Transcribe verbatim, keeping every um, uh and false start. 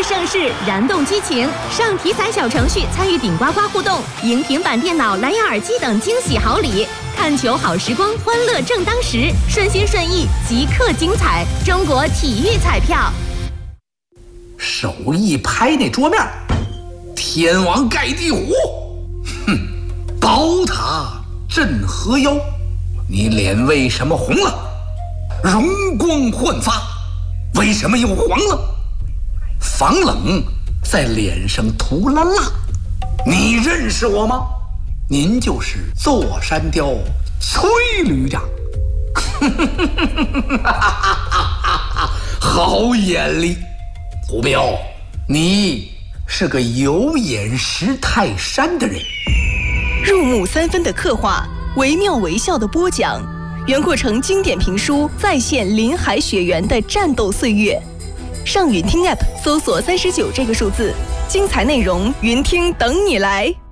盛世，燃动激情。上体彩小程序参与顶呱呱互动，赢平板电脑、蓝牙耳机等惊喜好礼。看球好时光，欢乐正当时，顺心顺意，即刻精彩。中国体育彩票。 手一拍那桌面，天王盖地虎，哼，宝塔镇河妖。你脸为什么红了？容光焕发，为什么又黄了？防冷在脸上涂了蜡。你认识我吗？您就是座山雕崔旅长。好眼力，胡彪，你是个有眼识泰山的人。 入木三分的刻画，惟妙惟肖的播讲，袁阔成经典评书再现林海雪原的战斗岁月。上云听 App 搜索三十九这个数字，精彩内容云听等你来。